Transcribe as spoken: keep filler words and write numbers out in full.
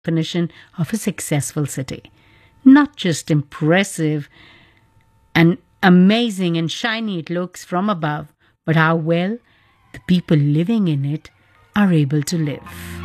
definition of a successful city. Not just impressive and amazing and shiny it looks from above, but how well the people living in it are able to live.